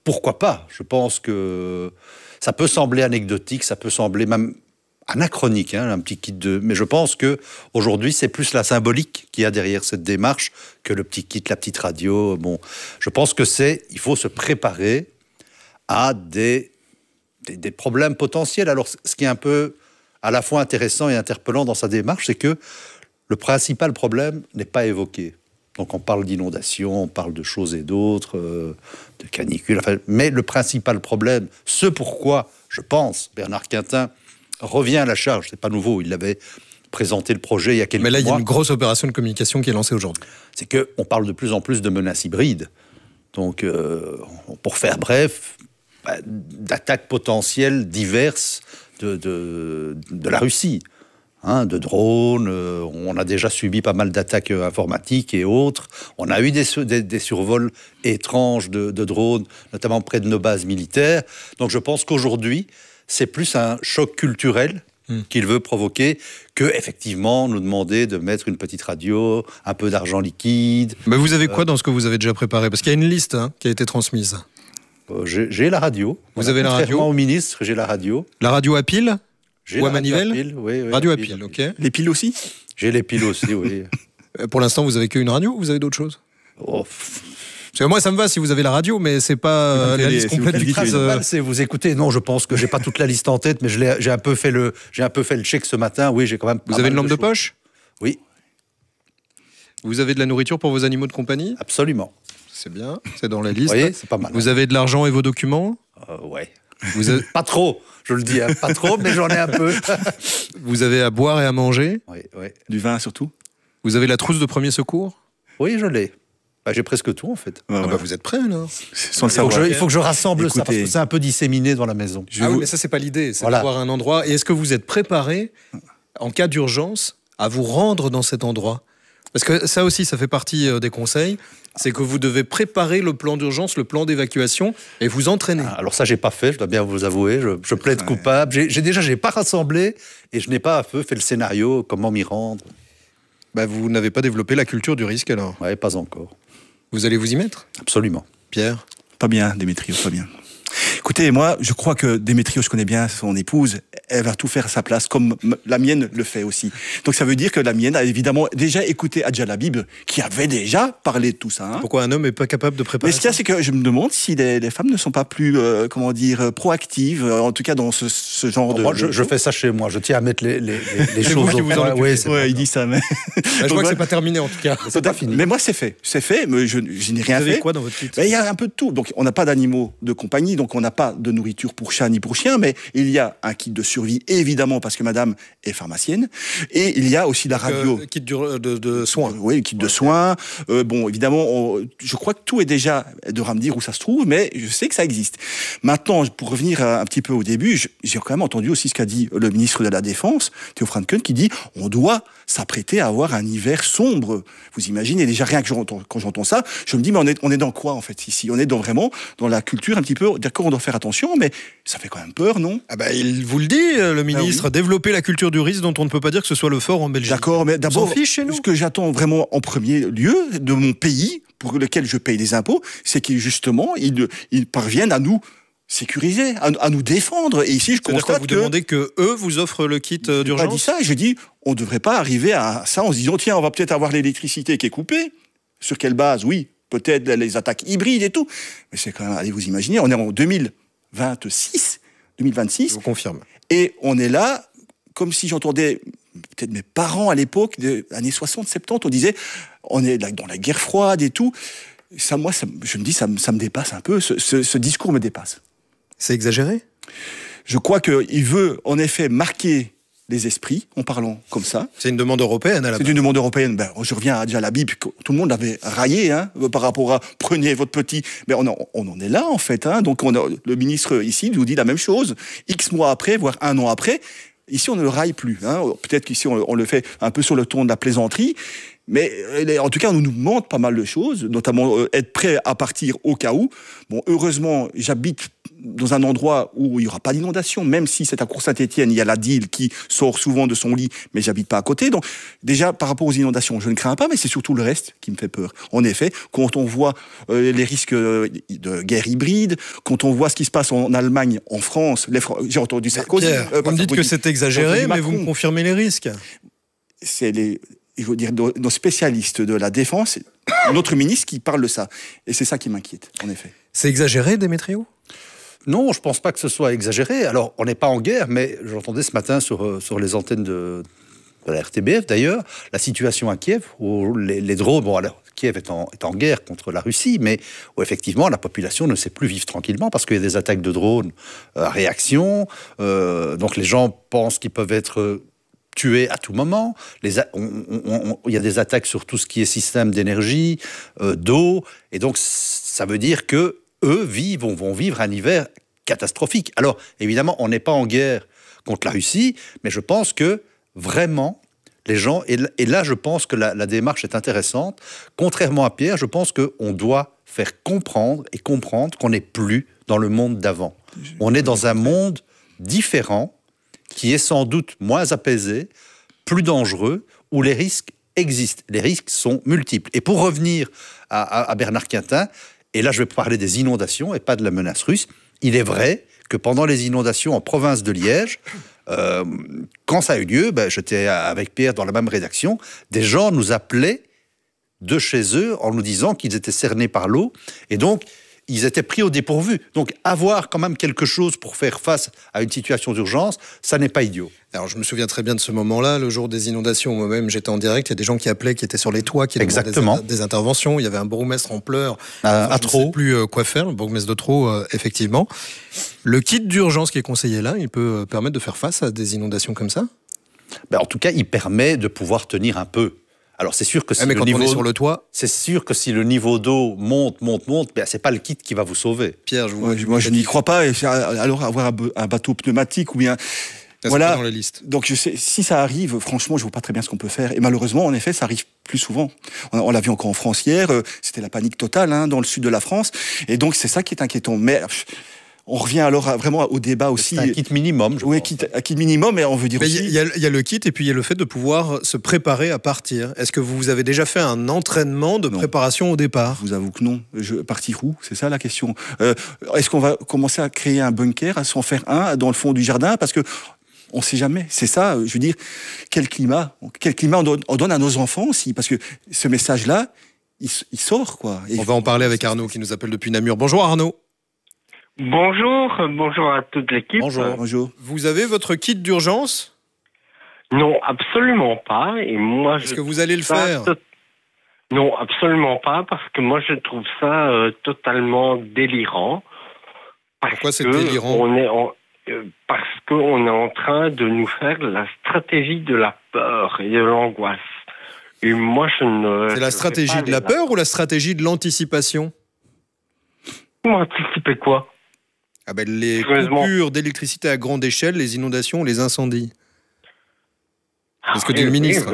pourquoi pas? Je pense que ça peut sembler anecdotique, ça peut sembler même anachronique, un petit kit de... Mais je pense qu'aujourd'hui, c'est plus la symbolique qu'il y a derrière cette démarche que le petit kit, la petite radio. Bon, je pense que il faut se préparer à des problèmes potentiels. Alors, ce qui est un peu à la fois intéressant et interpellant dans sa démarche, c'est que le principal problème n'est pas évoqué. Donc on parle d'inondation, on parle de choses et d'autres, de canicules, mais le principal problème, ce pourquoi, je pense, Bernard Quintin revient à la charge, c'est pas nouveau, il l'avait présenté le projet il y a quelques mois. Mais là, il y a une grosse opération de communication qui est lancée aujourd'hui. C'est qu'on parle de plus en plus de menaces hybrides. Donc, pour faire bref, d'attaques potentielles diverses de la Russie. De drones, on a déjà subi pas mal d'attaques informatiques et autres. On a eu des survols étranges de drones, notamment près de nos bases militaires. Donc je pense qu'aujourd'hui, c'est plus un choc culturel qu'il veut provoquer que, effectivement, nous demander de mettre une petite radio, un peu d'argent liquide. Mais vous avez quoi dans ce que vous avez déjà préparé? Parce qu'il y a une liste qui a été transmise. J'ai la radio. Vous avez la radio? Contrairement au ministre, j'ai la radio. La radio à pile? Ou à manivelle? Pile, oui, radio à pile, ok. Les piles aussi? J'ai les piles aussi, oui. Pour l'instant, vous avez qu'une radio ou vous avez d'autres choses? Parce que moi, ça me va si vous avez la radio, mais c'est pas la liste complète du quiz. C'est vous écoutez. Non, je pense que j'ai pas toute la liste en tête, mais j'ai un peu fait le check ce matin. Oui, j'ai quand même. Vous avez une lampe de poche? Oui. Vous avez de la nourriture pour vos animaux de compagnie? Absolument. C'est bien, c'est dans la liste. Vous voyez, c'est pas mal. Vous avez de l'argent et vos documents? Ouais. Vous avez... Pas trop, je le dis, pas trop, mais j'en ai un peu. Vous avez à boire et à manger? Oui. Du vin surtout? Vous avez la trousse de premier secours? Oui, je l'ai. J'ai presque tout, en fait. Vous êtes prêts, alors? Sans le savoir. Il faut que je rassemble ça, parce Écoutez, que c'est un peu disséminé dans la maison. Oui, mais ça, c'est pas l'idée. C'est d'avoir un endroit. Et est-ce que vous êtes préparé, en cas d'urgence, à vous rendre dans cet endroit? Parce que ça aussi, ça fait partie des conseils. C'est que vous devez préparer le plan d'urgence, le plan d'évacuation et vous entraîner. Alors ça, j'ai pas fait, je dois bien vous avouer. Je plaide coupable. J'ai pas rassemblé et je n'ai pas à peu fait le scénario, comment m'y rendre. Vous n'avez pas développé la culture du risque, alors? Oui, pas encore. Vous allez vous y mettre? Absolument. Pierre? Pas bien, Démétrios, pas bien. Écoutez, moi, je crois que Démétrios, je connais bien son épouse, elle va tout faire à sa place, comme la mienne le fait aussi. Donc ça veut dire que la mienne a évidemment déjà écouté Adja Labib, qui avait déjà parlé de tout ça. Pourquoi un homme n'est pas capable de préparer? Mais ce qu'il y a, c'est que je me demande si les femmes ne sont pas plus, proactives, en tout cas dans ce genre de... Moi, je fais ça chez moi, je tiens à mettre les choses au point. Oui, il dit ça, mais... Je vois que c'est pas terminé, en tout cas. C'est pas fini. Mais moi, c'est fait, mais je n'ai rien fait. Vous avez quoi dans votre kit? Il y a un peu de tout. Donc, on n'a pas d'animaux de compagnie, donc on n'a pas de nourriture pour chat ni pour chien, mais il y a un kit de survie, évidemment, parce que madame est pharmacienne, et il y a aussi la radio. Kit de soins. Oui, le kit de soins. Évidemment, je crois que tout est déjà, de me dire où ça se trouve, mais je sais que ça existe. Maintenant, pour revenir un petit peu au début, j'ai quand même entendu aussi ce qu'a dit le ministre de la Défense, Theo Franken, qui dit on doit s'apprêter à avoir un hiver sombre. Vous imaginez, déjà rien que quand j'entends ça, je me dis, mais on est dans quoi, en fait, ici? On est vraiment dans la culture un petit peu, d'accord, on doit faire attention, mais ça fait quand même peur, non? Il vous le dit, le ministre, développer la culture du risque dont on ne peut pas dire que ce soit le fort en Belgique. D'accord, mais d'abord, chez nous. Ce que j'attends vraiment en premier lieu de mon pays, pour lequel je paye des impôts, c'est qu'ils, justement, ils parviennent à nous sécuriser, à nous défendre. Et ici, je constate que... vous demandez que eux vous offrent le kit d'urgence? Je n'ai pas dit ça, je dis, on ne devrait pas arriver à ça en se disant, tiens, on va peut-être avoir l'électricité qui est coupée. Sur quelle base? Oui, peut-être les attaques hybrides et tout. Mais c'est quand même, allez vous imaginer, on est en 2026. Je vous confirme. Et on est là, comme si j'entendais peut-être mes parents à l'époque, des années 60, 70, on disait, on est dans la guerre froide et tout. Ça, moi, je me dis, ça me dépasse un peu, ce discours me dépasse. C'est exagéré? Je crois qu'il veut, en effet, marquer les esprits, en parlant comme ça. C'est une demande européenne, à la base. C'est une demande européenne. Je reviens à Adja Labib, tout le monde avait raillé par rapport à « prenez votre petit ». Mais on en est là, en fait. Donc le ministre, ici, nous dit la même chose. X mois après, voire 1 an après, ici, on ne le raille plus. Peut-être qu'ici, on le fait un peu sur le ton de la plaisanterie. Mais en tout cas, on nous demande pas mal de choses, notamment être prêt à partir au cas où. Bon, heureusement, j'habite dans un endroit où il n'y aura pas d'inondation, même si c'est à Cour-Saint-Étienne, il y a la DIL qui sort souvent de son lit, mais j'habite pas à côté. Donc déjà, par rapport aux inondations, je ne crains pas, mais c'est surtout le reste qui me fait peur. En effet, quand on voit les risques de guerre hybride, quand on voit ce qui se passe en Allemagne, en France, j'ai entendu Sarkozy... Pierre, vous me dites que c'est exagéré, mais vous me confirmez les risques. C'est je veux dire, nos spécialistes de la défense, notre ministre qui parle de ça. Et c'est ça qui m'inquiète, en effet. C'est exagéré, Démétrio ? Non, je ne pense pas que ce soit exagéré. Alors, on n'est pas en guerre, mais j'entendais ce matin sur les antennes de la RTBF, d'ailleurs, la situation à Kiev, où les drones... Bon, alors, Kiev est en guerre contre la Russie, mais où, effectivement, la population ne sait plus vivre tranquillement parce qu'il y a des attaques de drones à réaction. Donc, les gens pensent qu'ils peuvent être... tués à tout moment. Il y a des attaques sur tout ce qui est système d'énergie, d'eau, et donc ça veut dire que eux vont vivre un hiver catastrophique. Alors évidemment, on n'est pas en guerre contre la Russie, mais je pense que vraiment les gens, et là je pense que la démarche est intéressante. Contrairement à Pierre, je pense qu'on doit faire comprendre qu'on n'est plus dans le monde d'avant. On est dans un monde différent, qui est sans doute moins apaisé, plus dangereux, où les risques existent. Les risques sont multiples. Et pour revenir à Bernard Quintin, et là je vais parler des inondations et pas de la menace russe, il est vrai que pendant les inondations en province de Liège, quand ça a eu lieu, j'étais avec Pierre dans la même rédaction, des gens nous appelaient de chez eux en nous disant qu'ils étaient cernés par l'eau, et donc ils étaient pris au dépourvu. Donc, avoir quand même quelque chose pour faire face à une situation d'urgence, ça n'est pas idiot. Alors, je me souviens très bien de ce moment-là, le jour des inondations. Moi-même, j'étais en direct. Il y a des gens qui appelaient, qui étaient sur les toits, qui demandaient des interventions. Il y avait un bourgmestre en pleurs. À Trot. Je ne sais plus quoi faire, le bourgmestre de Trot, effectivement. Le kit d'urgence qui est conseillé là, il peut permettre de faire face à des inondations comme ça ? En tout cas, il permet de pouvoir tenir un peu. Alors c'est sûr que si mais quand on est sur le toit, c'est sûr que si le niveau d'eau monte, c'est pas le kit qui va vous sauver. Pierre, moi je n'y crois pas. Alors avoir un bateau pneumatique ou bien voilà. Dans la liste. Donc je sais, si ça arrive, franchement, je vois pas très bien ce qu'on peut faire. Et malheureusement, en effet, ça arrive plus souvent. On l'a vu encore en France hier. C'était la panique totale dans le sud de la France. Et donc c'est ça qui est inquiétant. Mais on revient alors vraiment au débat aussi. C'est un kit minimum, je pense. Kit minimum, mais on veut dire aussi... Il y a le kit et puis il y a le fait de pouvoir se préparer à partir. Est-ce que vous avez déjà fait un entraînement de préparation au départ ? Je vous avoue que non. Partir où ? C'est ça la question. Est-ce qu'on va commencer à créer un bunker, à s'en faire un dans le fond du jardin ? Parce que on ne sait jamais. C'est ça, je veux dire, quel climat on donne à nos enfants aussi ? Parce que ce message-là, il sort, quoi. Et on va en parler avec Arnaud qui nous appelle depuis Namur. Bonjour Arnaud. Bonjour à toute l'équipe. Bonjour. Vous avez votre kit d'urgence ? Non, absolument pas. Et moi, est-ce que vous allez le faire ? Non, absolument pas, parce que moi je trouve ça totalement délirant. Pourquoi c'est délirant ? Parce qu'on est en train de nous faire la stratégie de la peur et de l'angoisse. Et moi je ne... C'est la stratégie de la peur ou la stratégie de l'anticipation ? Anticiper quoi ? Les coupures d'électricité à grande échelle, les inondations, les incendies. C'est ce que dit le ministre.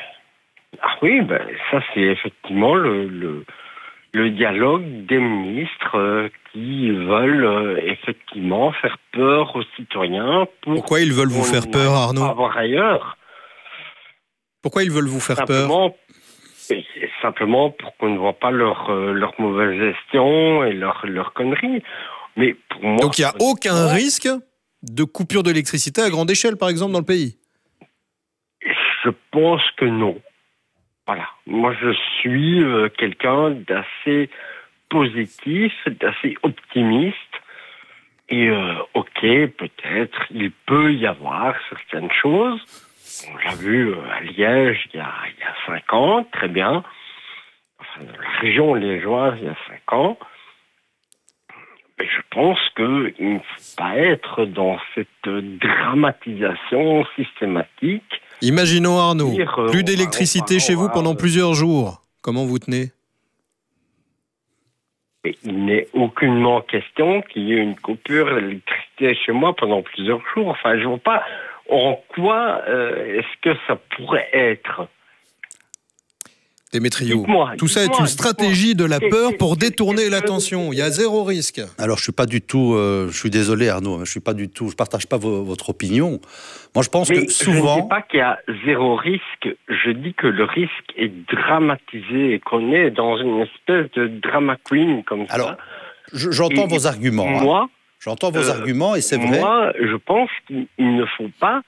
Oui, ça c'est effectivement le dialogue des ministres qui veulent effectivement faire peur aux citoyens. Pourquoi ils veulent vous faire peur, Arnaud ? Avoir ailleurs. Pourquoi ils veulent vous faire peur ? Simplement pour qu'on ne voit pas leur mauvaise gestion et leur conneries. Mais pour moi, donc il n'y a aucun risque de coupure d'électricité à grande échelle, par exemple, dans le pays ? Je pense que non. Voilà. Moi, je suis quelqu'un d'assez positif, d'assez optimiste. Et ok, peut-être, il peut y avoir certaines choses. On l'a vu à Liège il y a 5 ans, très bien. Enfin, dans la région liégeoise, il y a 5 ans. Mais je pense qu'il ne faut pas être dans cette dramatisation systématique. Imaginons, Arnaud, plus d'électricité chez vous pendant plusieurs jours. Comment vous tenez ? Et il n'est aucunement question qu'il y ait une coupure d'électricité chez moi pendant plusieurs jours. Enfin, je ne vois pas en quoi est-ce que ça pourrait être. Démétrio, tout ça est une stratégie de la peur pour détourner l'attention. Il y a zéro risque. Alors, je suis pas du tout... je suis désolé, Arnaud, je partage pas votre opinion. Moi, je pense que souvent... Je ne dis pas qu'il y a zéro risque. Je dis que le risque est dramatisé et qu'on est dans une espèce de drama queen comme ça. Alors, j'entends vos arguments. J'entends vos arguments et c'est vrai. Moi, je pense qu'il ne faut pas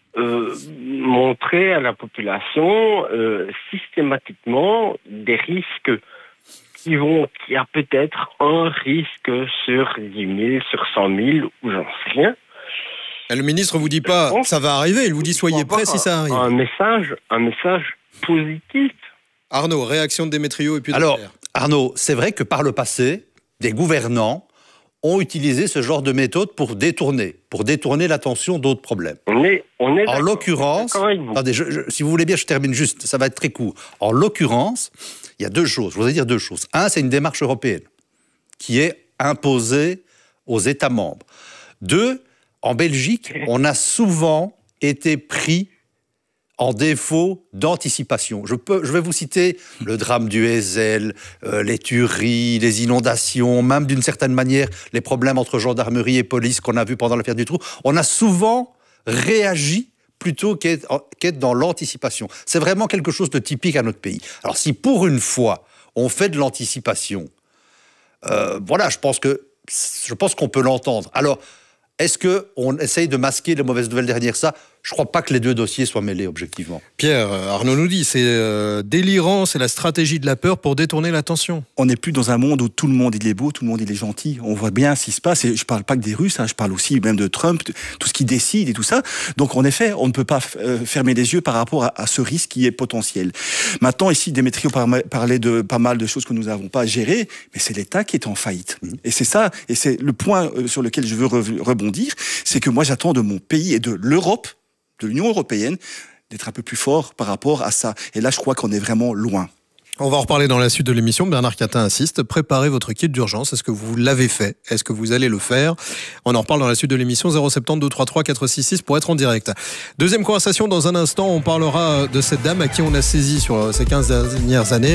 montrer à la population systématiquement des risques qui a peut-être un risque sur 10 000, sur 100 000, ou j'en sais rien. Et le ministre vous dit pas ça va arriver, il vous dit soyez prêts si ça arrive. Un message positif. Arnaud, réaction de Démétrio et puis de Alors, Pierre. Arnaud, c'est vrai que par le passé, des gouvernants ont utilisé ce genre de méthode pour détourner l'attention d'autres problèmes. On est en l'occurrence, attendez, si vous voulez bien, je termine juste, ça va être très court. En l'occurrence, il y a deux choses, je voudrais dire deux choses. Un, c'est une démarche européenne qui est imposée aux États membres. Deux, en Belgique, on a souvent été pris en défaut d'anticipation. Je vais vous citer le drame du Heysel, les tueries, les inondations, même d'une certaine manière les problèmes entre gendarmerie et police qu'on a vu pendant l'affaire du Trou. On a souvent réagi plutôt qu'être dans l'anticipation. C'est vraiment quelque chose de typique à notre pays. Alors si pour une fois on fait de l'anticipation, voilà, je pense qu'on peut l'entendre. Alors, est-ce qu'on essaye de masquer les mauvaises nouvelles derrière ça ? Je ne crois pas que les deux dossiers soient mêlés, objectivement. Pierre, Arnaud nous dit, c'est délirant, c'est la stratégie de la peur pour détourner l'attention. On n'est plus dans un monde où tout le monde il est beau, tout le monde il est gentil. On voit bien ce qui se passe. Et je ne parle pas que des Russes, je parle aussi même de Trump, tout ce qui décide et tout ça. Donc en effet, on ne peut pas fermer les yeux par rapport à ce risque qui est potentiel. Maintenant, ici, Démétrio parlait de pas mal de choses que nous n'avons pas gérées, mais c'est l'État qui est en faillite. Et c'est ça, et c'est le point sur lequel je veux rebondir, c'est que moi j'attends de mon pays et de l'Europe, de l'Union européenne, d'être un peu plus fort par rapport à ça. Et là, je crois qu'on est vraiment loin. On va en reparler dans la suite de l'émission. Bernard Catin insiste. Préparez votre kit d'urgence. Est-ce que vous l'avez fait ? Est-ce que vous allez le faire ? On en reparle dans la suite de l'émission. 070 233 466 pour être en direct. Deuxième conversation dans un instant. On parlera de cette dame à qui on a saisi sur ces 15 dernières années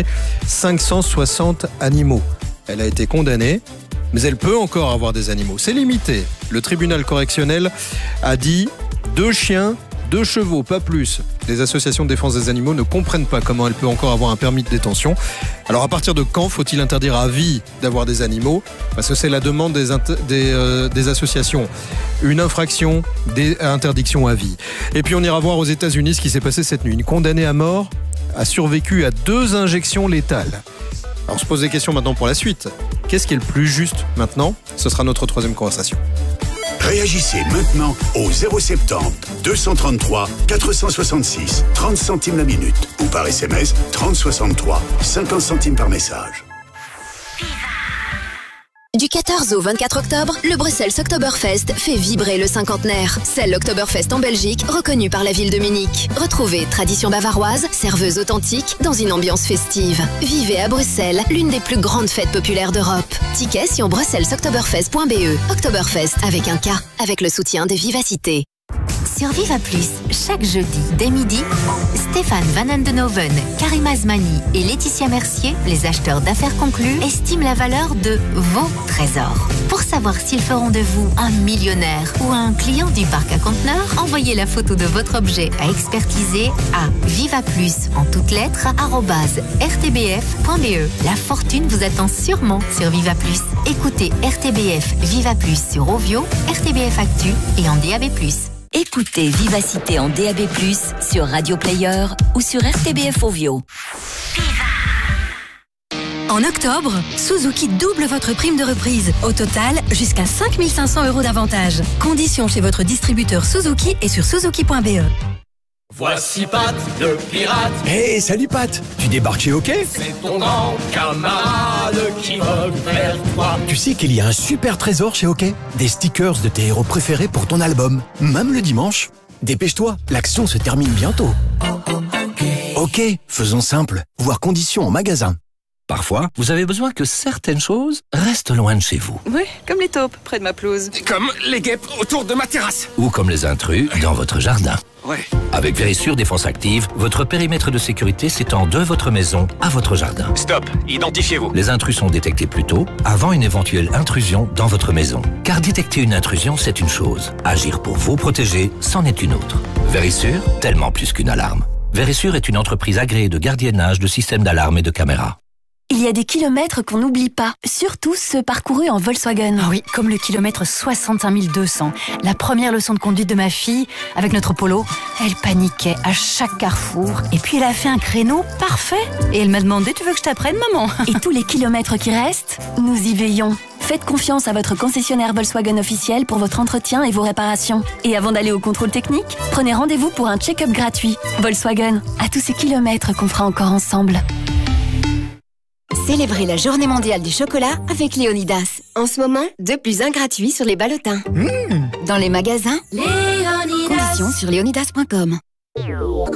560 animaux. Elle a été condamnée, mais elle peut encore avoir des animaux. C'est limité. Le tribunal correctionnel a dit 2 chiens, 2 chevaux, pas plus. Les associations de défense des animaux ne comprennent pas comment elle peut encore avoir un permis de détention. Alors à partir de quand faut-il interdire à vie d'avoir des animaux ? Parce que c'est la demande des associations. Une infraction, des interdictions à vie. Et puis on ira voir aux États-Unis ce qui s'est passé cette nuit. Une condamnée à mort a survécu à 2 injections létales. Alors on se pose des questions maintenant pour la suite. Qu'est-ce qui est le plus juste maintenant ? Ce sera notre troisième conversation. Réagissez maintenant au 070 233 466 30 centimes la minute ou par SMS 3063 50 centimes par message. Du 14 au 24 octobre, le Bruxelles Oktoberfest fait vibrer le cinquantenaire. C'est l'Oktoberfest en Belgique, reconnu par la ville de Munich. Retrouvez tradition bavaroise, serveuse authentique, dans une ambiance festive. Vivez à Bruxelles, l'une des plus grandes fêtes populaires d'Europe. Tickets sur bruxellesoktoberfest.be. Oktoberfest avec un K, avec le soutien de Vivacité. Sur Viva Plus, chaque jeudi, dès midi, Stéphane Van Andenoven, Karim Azmani et Laetitia Mercier, les acheteurs d'affaires conclues, estiment la valeur de vos trésors. Pour savoir s'ils feront de vous un millionnaire ou un client du parc à conteneurs, envoyez la photo de votre objet à expertiser à vivaplus, en toutes lettres, @rtbf.be. La fortune vous attend sûrement sur Viva Plus. Écoutez RTBF Viva Plus sur Ovio, RTBF Actu et en DAB+. Écoutez Vivacité en DAB+, sur Radio Player ou sur RTBF Ovio. En octobre, Suzuki double votre prime de reprise. Au total, jusqu'à 5 500 € d'avantage. Conditions chez votre distributeur Suzuki et sur suzuki.be. Voici Pat, le pirate. Hey, salut Pat. Tu débarques chez OK ? C'est ton grand camarade qui vogue vers toi. Tu sais qu'il y a un super trésor chez OK ? Des stickers de tes héros préférés pour ton album, même le dimanche. Dépêche-toi, l'action se termine bientôt. OK, faisons simple. Voir conditions en magasin. Parfois, vous avez besoin que certaines choses restent loin de chez vous. Oui, comme les taupes près de ma pelouse. Comme les guêpes autour de ma terrasse. Ou comme les intrus dans votre jardin. Ouais. Avec Vérissure Défense Active, votre périmètre de sécurité s'étend de votre maison à votre jardin. Stop, identifiez-vous. Les intrus sont détectés plus tôt, avant une éventuelle intrusion dans votre maison. Car détecter une intrusion, c'est une chose. Agir pour vous protéger, c'en est une autre. Vérissure, tellement plus qu'une alarme. Vérissure est une entreprise agréée de gardiennage de systèmes d'alarme et de caméras. Il y a des kilomètres qu'on n'oublie pas, surtout ceux parcourus en Volkswagen. Ah oui, comme le kilomètre 65 200. La première leçon de conduite de ma fille, avec notre Polo, elle paniquait à chaque carrefour. Et puis elle a fait un créneau parfait. Et elle m'a demandé, tu veux que je t'apprenne, maman? Et tous les kilomètres qui restent, nous y veillons. Faites confiance à votre concessionnaire Volkswagen officiel pour votre entretien et vos réparations. Et avant d'aller au contrôle technique, prenez rendez-vous pour un check-up gratuit. Volkswagen, à tous ces kilomètres qu'on fera encore ensemble. Célébrez la journée mondiale du chocolat avec Léonidas. En ce moment, 2+1 gratuit sur les ballotins. Dans les magasins, Léonidas. Conditions sur léonidas.com.